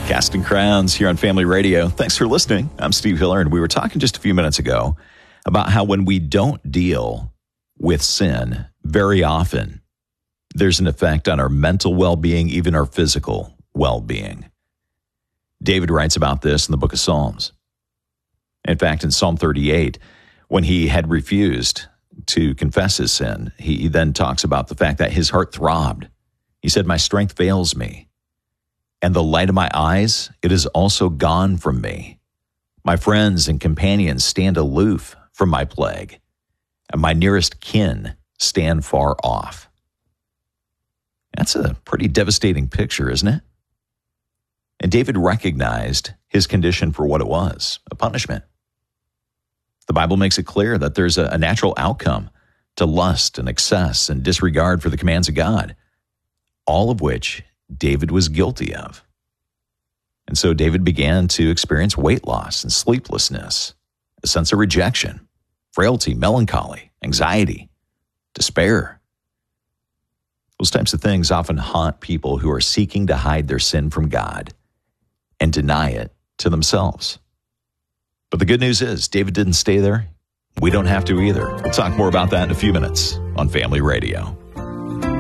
Casting Crowns here on Family Radio. Thanks for listening. I'm Steve Hiller, and we were talking just a few minutes ago about how when we don't deal with sin very often, there's an effect on our mental well-being, even our physical well-being. David writes about this in the book of Psalms. In fact, in Psalm 38, when he had refused to confess his sin, he then talks about the fact that his heart throbbed. He said, "My strength fails me, and the light of my eyes, it is also gone from me. My friends and companions stand aloof from my plague, and my nearest kin stand far off." That's a pretty devastating picture, isn't it? And David recognized his condition for what it was, a punishment. The Bible makes it clear that there's a natural outcome to lust and excess and disregard for the commands of God, all of which David was guilty of. And so David began to experience weight loss and sleeplessness, a sense of rejection, frailty, melancholy, anxiety, despair. Those types of things often haunt people who are seeking to hide their sin from God and deny it to themselves. But the good news is, David didn't stay there. We don't have to either. We'll talk more about that in a few minutes on Family Radio.